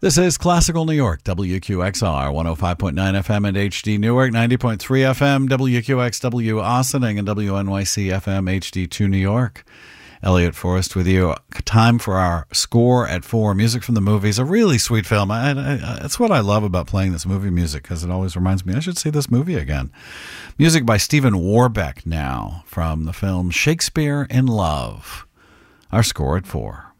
This is Classical New York, WQXR, 105.9 FM and HD Newark, 90.3 FM, WQXW Ossining, and WNYC FM HD2 New York. Elliot Forrest with you. Time for our Score at 4, music from the movies. A really sweet film. That's what I love about playing this movie music, because it always reminds me I should see this movie again. Music by Stephen Warbeck now, from the film Shakespeare in Love. Our Score at 4.